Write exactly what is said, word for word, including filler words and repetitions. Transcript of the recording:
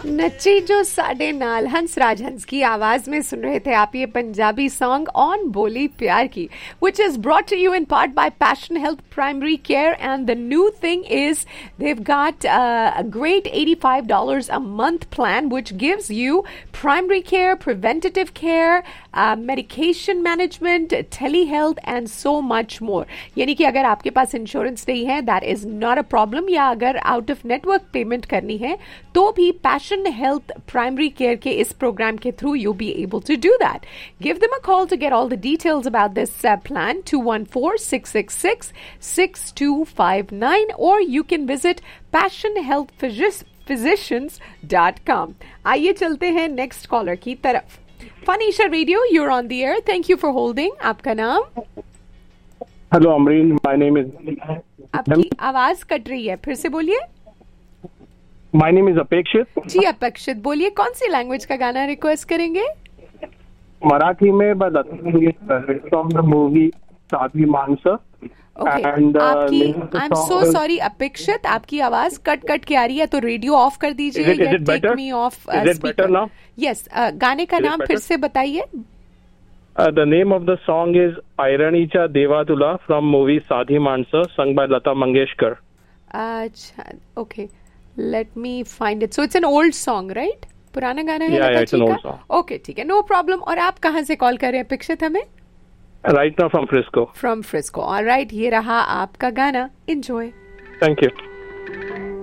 नचे जो साडे नाल हंसराज हंस की आवाज में सुन रहे थे आप ये पंजाबी सॉन्ग ऑन बोली प्यार की, which is brought to you in part by Passion Health Primary Care. And the new thing is they've got uh, a great eighty-five dollars a month plan which gives you primary care, preventative care, uh, medication management, telehealth and so much more. यानी कि अगर आपके पास insurance नहीं है, that is not a problem, या अगर out of network payment करनी है तो भी Passion Health Primary Care के इस प्रोग्राम के through you'll be able to do that. Give them a call to get all the details about this uh, plan, two one four, six six six, six two five nine, or you can visit passion health physicians dot com. आइए चलते हैं next collar की तरफ. फनीशा radio, you're on the air. Thank you for holding. आपका नाम? Hello Amreen, my name is. आपकी आवाज cut रही है, फिर से बोलिए. माय नेम इज अपेक्षित. जी अपेक्षित, बोलिए कौन सी लैंग्वेज का गाना रिक्वेस्ट करेंगे? मराठी में फ्रॉम द मूवी साध्वी माणसं. Okay. And, uh, आपकी I am so song- sorry अपेक्षित, आपकी आवाज कट कट के आ रही है, तो रेडियो ऑफ कर दीजिए. Is it- is it better? Me of Is it better now? Yes. गाने का Is it नाम better? फिर से बताइए. The name of the song is ऐरणीच्या देवा तुला फ्रॉम मूवी साधी माणसं, sung by लता मंगेशकर. अच्छा, okay, let me find it. So it's an old song, right? पुराना गाना है Yeah, Lata yeah, it's an ji old का. song. ओके, ठीक है, नो प्रॉब्लम. और आप कहाँ से कॉल कर रहे हैं अपेक्षित हमें? Right now from Frisco. From Frisco. Alright, ये रहा आपका गाना. एंजॉय. Thank you.